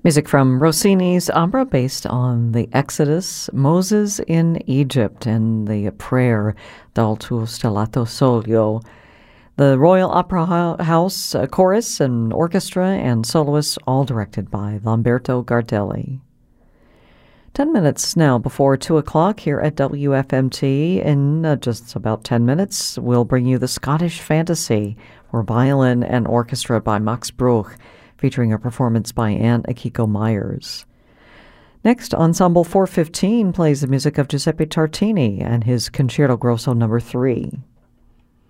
Music from Rossini's opera based on the Exodus, Moses in Egypt, and the prayer Dal tuo stellato solio. The Royal Opera House chorus and orchestra and soloists, all directed by Lamberto Gardelli. 10 minutes now before 2 o'clock here at WFMT. In just about 10 minutes, we'll bring you the Scottish Fantasy for violin and orchestra by Max Bruch, featuring a performance by Anne Akiko Myers. Next, Ensemble 415 plays the music of Giuseppe Tartini and his Concerto Grosso No. 3.